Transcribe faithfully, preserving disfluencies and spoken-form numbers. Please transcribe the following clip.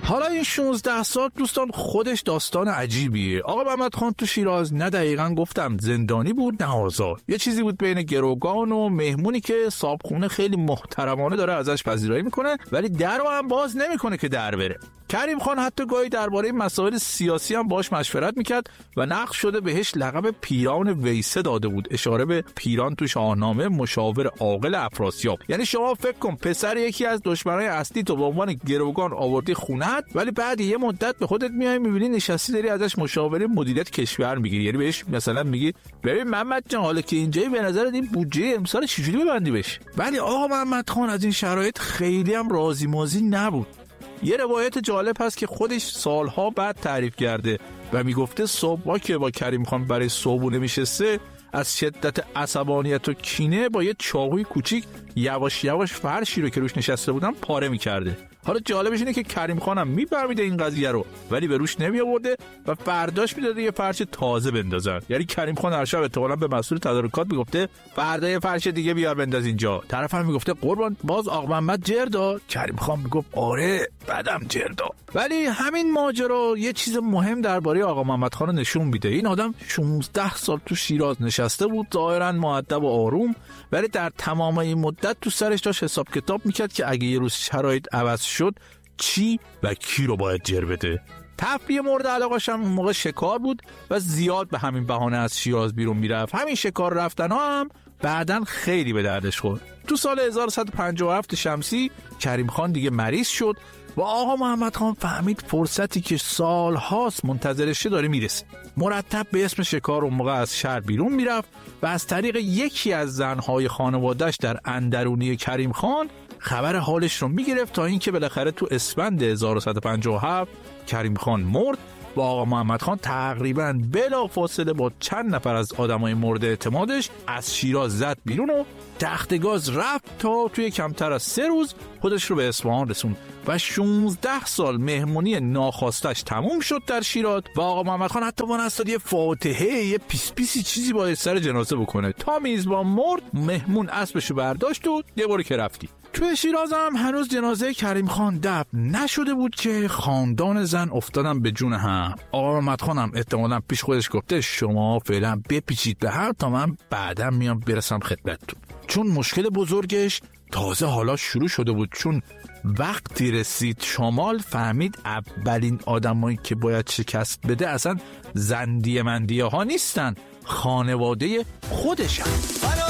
حالا این شانزده سال دوستان خودش داستان عجیبیه. آقا محمد خان تو شیراز نه دقیقاً گفتم زندانی بود نه آزاد، یه چیزی بود بین گروگان و مهمونی که صاحبخونه خیلی محترمانه داره ازش پذیرایی میکنه ولی در رو هم باز نمیکنه که در بره. کریم خان حتی گاهی درباره مسائل سیاسی هم باش مشورت میکرد و نقش شده بهش لقب پیران ویسه داده بود، اشاره به پیران تو شاهنامه مشاور عاقل افراسیاب. یعنی شما فکر کن پسر یکی از دشمنای اصلی تو به عنوان گروگان آوردی خونت ولی بعد یه مدت به خودت میای میبینی نشستی داری ازش مشاوره مدیریت کشور میگیری. یعنی بهش مثلا میگی ببین محمد جان حالا که اینجایی به نظر این بودجه امسال چجوری ببندی بهش. ولی آقا محمد خان از این شرایط خیلی هم راضی مازی نبود. یه روایت جالب هست که خودش سالها بعد تعریف کرده و میگفته صبح که با کریم خان برای صبحونه میشسته از شدت عصبانیت و کینه با یه چاقوی کوچیک یواش یواش فرشی رو که روش نشسته بودن پاره میکرده. حالا جالبش اینه که کریم خانم میفهمیده این قضیه رو ولی به روش نمی آورده و فرداش میداده یه فرش تازه بندازن. یعنی کریم خان هر شب احتمالاً به مسئول تدارکات میگفته فردا یه فرش دیگه بیار بنداز اینجا. طرف هم میگفته قربان باز آقا محمد جردا. کریم خان میگفت آره بعدم جردا. ولی همین ماجرا یه چیز مهم درباره آقا محمد خان نشون میده. این آدم شانزده سال تو شیراز نشسته بود، ظاهراً مؤدب و آروم، ولی در تمام این مدت تو سرش داشت حساب کتاب میکرد که اگه یه روز شرایط عوض شد چی و کی رو باید جر بده. تفریح مورد علاقه‌ش هم اون موقع شکار بود و زیاد به همین بهانه از شیراز بیرون میرفت. همین شکار رفتن‌ها هم بعدن خیلی به دردش خورد. تو سال هزار و صد و پنجاه و هفت شمسی کریم خان دیگه مریض شد و آقا محمد خان فهمید فرصتی که سالهاست منتظرشه داره میرسه. مرتب به اسم شکار اون موقع از شهر بیرون میرفت و از طریق یکی از زنهای خانواده‌اش در اندرونی کریم خان خبر حالش رو میگرفت تا اینکه بالاخره تو اسفند هزار و صد و پنجاه و هفت کریم خان مرد و آقا محمد خان تقریباً بلا فاصله با چند نفر از آدمای مورد اعتمادش از شیراز زد بیرون و تخت گاز رفت تا توی کمتر از سه روز خودش رو به اصفهان رسوند و شانزده سال مهمونی ناخواستش تموم شد در شیراز و آقا محمد خان حتی وانستاد یه فاتحه یه پیس پیسی چیزی باید سر جنازه بکنه. تا میزبان مرد مهمون اسبشو برداشت و یه باری که رفتی. توی شیراز هم هنوز جنازه کریم خان دفن نشده بود که خاندان زن افتادن به جون هم. آقا محمد خان هم احتمالاً پیش خودش گفته شما فعلا بپیچید به هم تا من بعداً میام برسم خدمتتون. چون مشکل بزرگش تازه حالا شروع شده بود، چون وقتی رسید شمال فهمید اولین آدمایی که باید شکست بده اصلا زندیه مندیه ها نیستن، خانواده خودشن.